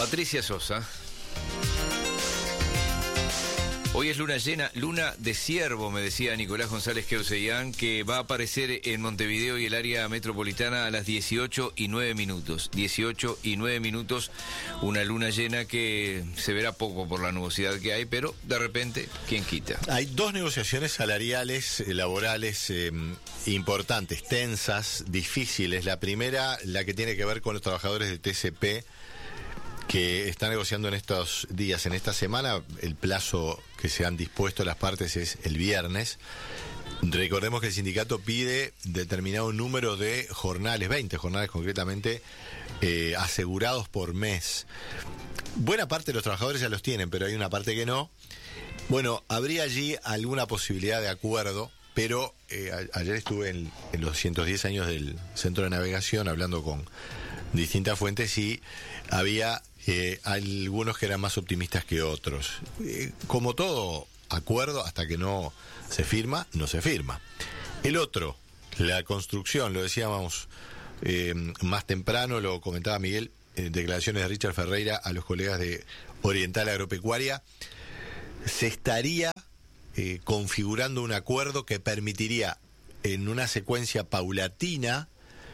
Patricia Sosa. Hoy es luna llena, luna de ciervo, me decía Nicolás González Queusellán, que va a aparecer en Montevideo y el área metropolitana a las 18:09. 18:09, una luna llena que se verá poco por la nubosidad que hay, pero de repente, ¿quién quita? Hay dos negociaciones salariales, laborales importantes, tensas, difíciles. La primera, la que tiene que ver con los trabajadores de TCP, que está negociando en estos días, en esta semana. El plazo que se han dispuesto las partes es el viernes. Recordemos que el sindicato pide determinado número de jornales, 20 jornales concretamente, asegurados por mes. Buena parte de los trabajadores ya los tienen, pero hay una parte que no. Bueno, habría allí alguna posibilidad de acuerdo, pero ayer estuve en los 110 años del Centro de Navegación hablando con distintas fuentes y había algunos que eran más optimistas que otros. Como todo acuerdo, hasta que no se firma, no se firma. El otro, la construcción, lo decíamos más temprano, lo comentaba Miguel, declaraciones de Richard Ferreira a los colegas de Oriental Agropecuaria. Se estaría configurando un acuerdo que permitiría, en una secuencia paulatina,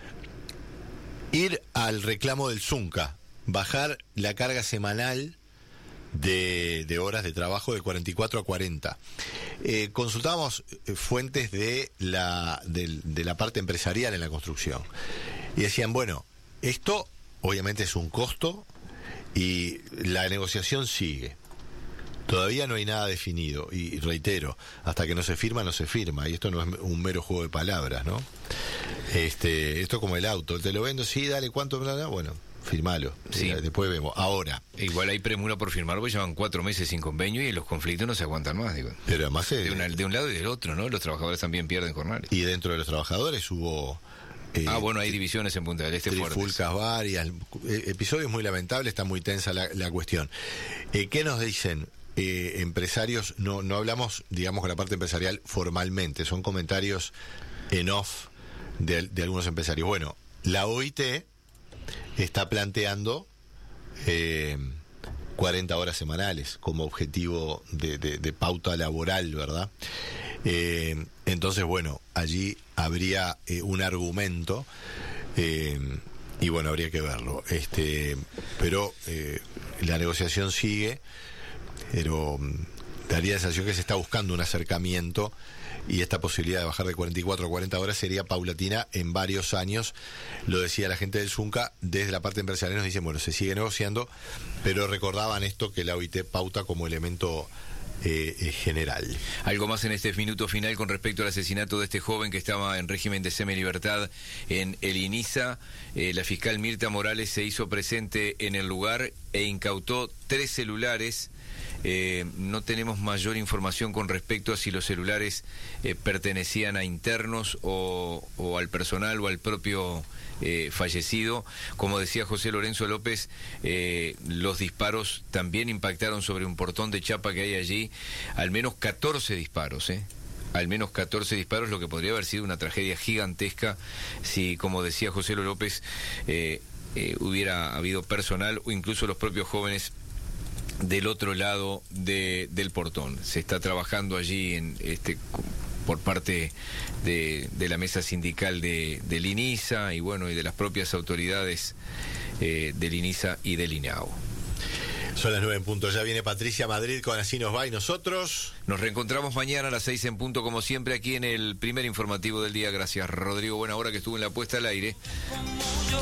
ir al reclamo del Zunca, bajar la carga semanal de horas de trabajo de 44 a 40. Consultábamos fuentes de la parte empresarial en la construcción y decían, bueno, esto obviamente es un costo y la negociación sigue. Todavía no hay nada definido y reitero, hasta que no se firma, no se firma, y esto no es un mero juego de palabras, ¿no? Esto como el auto, te lo vendo, sí, dale, ¿cuánto? Bueno, firmalo, sí. Después vemos. Ahora, igual hay premura por firmar, porque llevan 4 meses sin convenio y los conflictos no se aguantan más, digo. Pero además de un lado y del otro, ¿no? Los trabajadores también pierden jornales. Y dentro de los trabajadores hubo bueno, hay divisiones en Punta del Este fuertes. Trifulcas varias, episodios muy lamentables, está muy tensa la cuestión. ¿Qué nos dicen empresarios? No hablamos, digamos, con la parte empresarial formalmente, son comentarios en off de algunos empresarios. Bueno, la OIT está planteando 40 horas semanales como objetivo de pauta laboral, ¿verdad? Entonces, bueno, allí habría un argumento y bueno, habría que verlo. Pero la negociación sigue, pero daría la sensación que se está buscando un acercamiento y esta posibilidad de bajar de 44 a 40 horas sería paulatina en varios años. Lo decía la gente del Zunca, desde la parte empresarial nos dicen, bueno, se sigue negociando, pero recordaban esto que la OIT pauta como elemento general. Algo más en este minuto final con respecto al asesinato de este joven que estaba en régimen de semilibertad en el INISA. La fiscal Mirta Morales se hizo presente en el lugar e incautó 3 celulares. No tenemos mayor información con respecto a si los celulares pertenecían a internos o al personal o al propio fallecido. Como decía José Lorenzo López, los disparos también impactaron sobre un portón de chapa que hay allí. Al menos 14 disparos, al menos 14 disparos, lo que podría haber sido una tragedia gigantesca si, como decía José López, hubiera habido personal o incluso los propios jóvenes del otro lado del portón. Se está trabajando allí por parte de la mesa sindical del INISA y bueno, y de las propias autoridades del INISA y del INAO. Son las 9 en punto, ya viene Patricia Madrid con Así nos va y nosotros nos reencontramos mañana a las 6 en punto, como siempre, aquí en el primer informativo del día. Gracias, Rodrigo. Buena hora que estuvo en la puesta al aire.